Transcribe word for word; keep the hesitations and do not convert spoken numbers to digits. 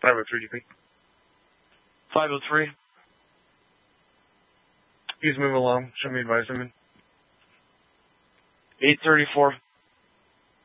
five oh three D P. five oh three. He's moving along. Show me advisement. eight thirty-four.